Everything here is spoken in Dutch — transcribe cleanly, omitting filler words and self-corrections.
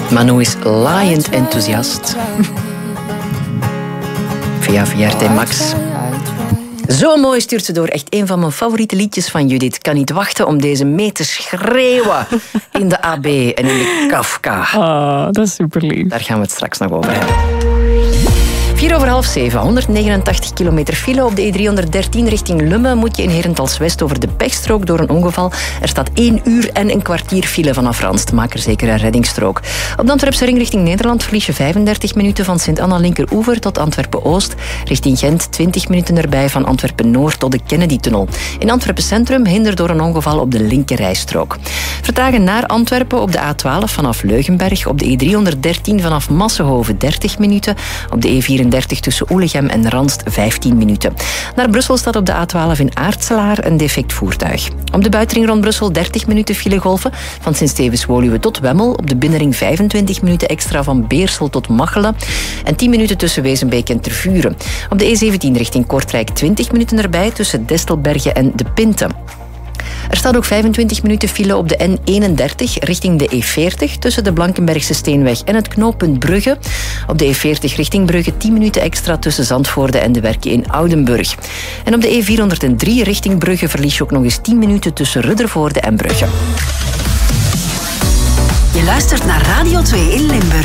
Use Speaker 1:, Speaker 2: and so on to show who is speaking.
Speaker 1: Manu is laaiend enthousiast. Via VRT Max. Zo mooi stuurt ze door. Echt een van mijn favoriete liedjes van Judith. Kan niet wachten om deze mee te schreeuwen in de AB en in de Kafka.
Speaker 2: Oh, dat is super lief.
Speaker 1: Daar gaan we het straks nog over hebben. 6:04, 189 kilometer file op de E313 richting Lummen. Moet je in Herentals-West over de pechstrook door een ongeval. Er staat 1 uur en een kwartier file vanaf Randst. Maak er zeker een reddingsstrook. Op de Antwerpse ring richting Nederland verlies je 35 minuten van Sint-Anna linkeroever tot Antwerpen-Oost. Richting Gent 20 minuten erbij van Antwerpen-Noord tot de Kennedy-tunnel. In Antwerpen Centrum hinder door een ongeval op de linkerrijstrook. Vertragen naar Antwerpen op de A12 vanaf Leugenberg. Op de E313 vanaf Massenhoven 30 minuten. Op de E34 tussen Oelegem en Randst 15 minuten. Naar Brussel staat op de A12 in Aartselaar een defect voertuig. Op de buitenring rond Brussel 30 minuten filegolven. Van Sint-Stevens-Woluwe tot Wemmel. Op de binnenring 25 minuten extra van Beersel tot Machelen. En 10 minuten tussen Wezenbeek en Tervuren. Op de E17 richting Kortrijk 20 minuten erbij tussen Destelbergen en De Pinte. Er staat ook 25 minuten file op de N31 richting de E40 tussen de Blankenbergse Steenweg en het knooppunt Brugge. Op de E40 richting Brugge 10 minuten extra tussen Zandvoorde en de werken in Oudenburg. En op de E403 richting Brugge verlies je ook nog eens 10 minuten tussen Ruddervoorde en Brugge.
Speaker 3: Je luistert naar Radio 2 in Limburg.